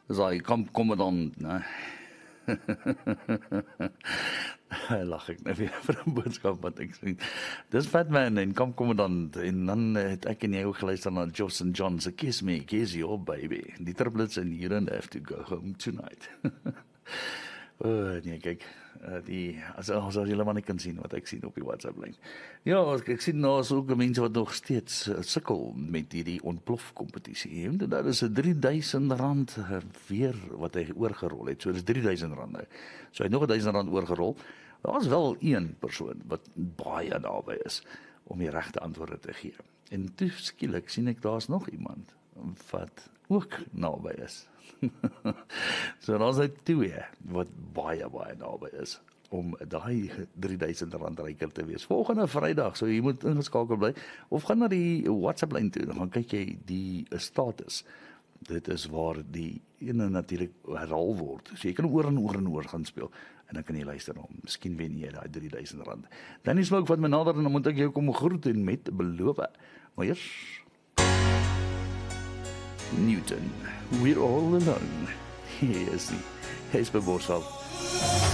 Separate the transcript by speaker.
Speaker 1: Dis hy kommandant, né? Lag ek nou weer vir 'n boodskap wat ek sê. Dis Fatman en kommandant en dan het ek en jy ook geluister na Joss and John se Kiss Me, Kiss Your Baby. Die triplets en You Don't Have to Go Home Tonight. Nee, kyk, as julle maar nie kan sien wat ek sien op die WhatsApp-lyn. Ja, ek sien nou is ook mense wat nog steeds sukkel met hierdie ontplofkompetisie. En daar is 'n R3000 weer wat hy oorgerol het. So dis R3000 nou. So hy het nog R1000 oorgerol. Daar is wel een persoon wat baie naby is om die regte antwoorde te gee. En toe skielik sien ek daar's nog iemand wat ook naby is. So daar's hy twee wat baie naby is om daai R3000 ryker te wees. Volgende Vrydag, so jy moet ingeskakel bly of gaan na die WhatsApp-lyn toe, dan gaan kyk jy die status. Dit is waar die ene natuurlik herhaal word. So jy kan oor en oor gaan speel en dan kan jy luister na hom. Miskien wen jy daai R3000. Dan is ook wat my nader en dan moet ek jou kom groet en met beloof. Maar eers Newton, we're all alone. Hier is die Hesper Borsal.